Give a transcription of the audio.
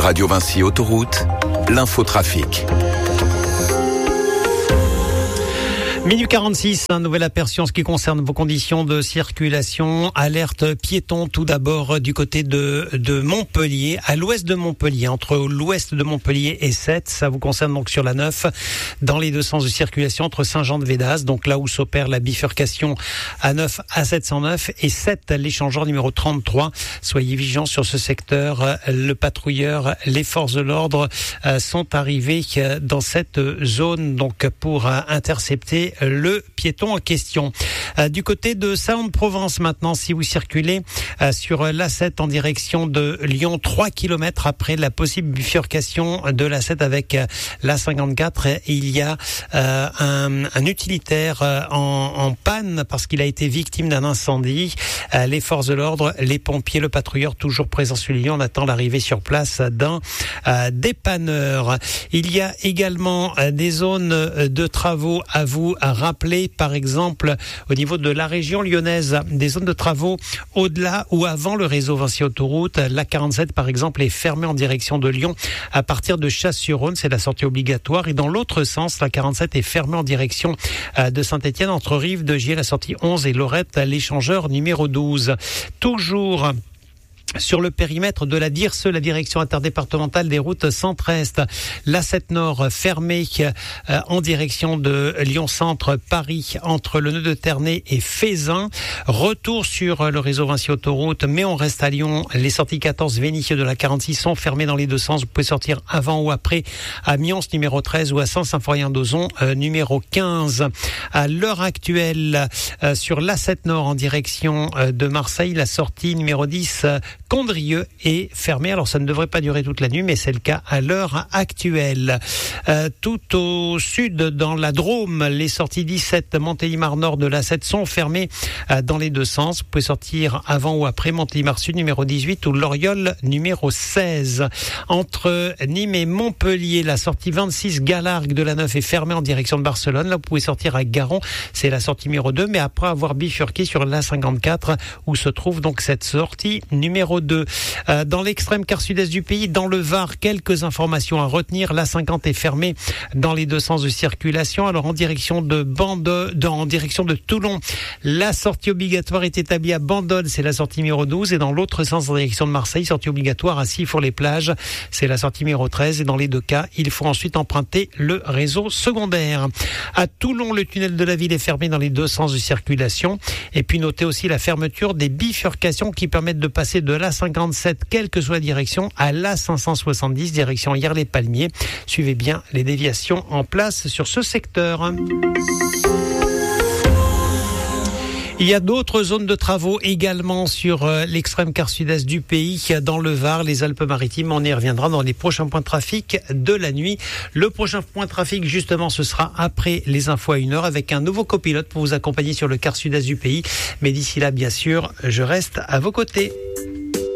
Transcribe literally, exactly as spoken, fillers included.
Radio Vinci Autoroute, l'infotrafic. Minuit quarante-six, un nouvel aperçu en ce qui concerne vos conditions de circulation. Alerte piéton tout d'abord du côté de, de Montpellier, à l'ouest de Montpellier, entre l'ouest de Montpellier et Sète. Ça vous concerne donc sur la neuf, dans les deux sens de circulation entre Saint-Jean-de-Védas, donc là où s'opère la bifurcation A neuf à sept cent neuf et Sète, l'échangeur numéro trente-trois. Soyez vigilants sur ce secteur. Le patrouilleur, les forces de l'ordre sont arrivés dans cette zone donc pour intercepter le piéton en question. Euh, du côté de Salon-de-Provence maintenant, si vous circulez euh, sur l'A sept en direction de Lyon, trois kilomètres après la possible bifurcation de l'A sept avec euh, l'A cinquante-quatre, il y a euh, un, un utilitaire euh, en, en panne parce qu'il a été victime d'un incendie. Euh, les forces de l'ordre, les pompiers, le patrouilleur toujours présent sur les lieux. On attend l'arrivée sur place d'un euh, dépanneur. Il y a également euh, des zones de travaux à vous à rappeler, par exemple au niveau de la région lyonnaise, des zones de travaux au-delà ou avant le réseau Vinci Autoroute. La quarante-sept par exemple est fermée en direction de Lyon à partir de Chasse-sur-Rhône, c'est la sortie obligatoire, et dans l'autre sens la quarante-sept est fermée en direction de Saint-Étienne entre Rive de Gier, la sortie onze, et Lorette, l'échangeur numéro douze. Toujours sur le périmètre de la D I R S E, la direction interdépartementale des routes centre-est, l'A sept Nord fermée euh, en direction de Lyon-Centre, Paris, entre le nœud de Ternay et Fézin. Retour sur le réseau Vinci Autoroute, mais on reste à Lyon. Les sorties quatorze Vénissieux de la quarante-six sont fermées dans les deux sens. Vous pouvez sortir avant ou après à Mions numéro treize ou à Saint-Symphorien-d'Ozon euh, numéro quinze. À l'heure actuelle, euh, sur l'A sept Nord en direction euh, de Marseille, la sortie numéro dix euh, Condrieu est fermé. Alors ça ne devrait pas durer toute la nuit, mais c'est le cas à l'heure actuelle. Euh, tout au sud, dans la Drôme, les sorties dix-sept Montélimar Nord de l'A sept sont fermées euh, dans les deux sens. Vous pouvez sortir avant ou après Montélimar Sud numéro dix-huit ou Loriol numéro seize. Entre Nîmes et Montpellier, la sortie vingt-six Galargue de la neuf est fermée en direction de Barcelone. Là, vous pouvez sortir à Garon, c'est la sortie numéro deux, mais après avoir bifurqué sur l'A cinquante-quatre où se trouve donc cette sortie numéro deux. Euh, dans l'extrême quart sud-est du pays, dans le Var, quelques informations à retenir. L'A cinquante est fermée dans les deux sens de circulation. Alors en direction de Bandol, en direction de Toulon, la sortie obligatoire est établie à Bandol, c'est la sortie numéro douze, et dans l'autre sens en direction de Marseille, sortie obligatoire à Sifour-les-Plages, c'est la sortie numéro treize, et dans les deux cas, il faut ensuite emprunter le réseau secondaire. À Toulon, le tunnel de la ville est fermé dans les deux sens de circulation, et puis notez aussi la fermeture des bifurcations qui permettent de passer de l'A cinquante-sept, quelle que soit la direction, à l'A cinq cent soixante-dix, direction Hyères-les-Palmiers. Suivez bien les déviations en place sur ce secteur. Il y a d'autres zones de travaux également sur euh, l'extrême quart sud-est du pays, dans le Var, les Alpes-Maritimes. On y reviendra dans les prochains points de trafic de la nuit. Le prochain point de trafic, justement, ce sera après les infos à une heure avec un nouveau copilote pour vous accompagner sur le quart sud-est du pays. Mais d'ici là, bien sûr, je reste à vos côtés.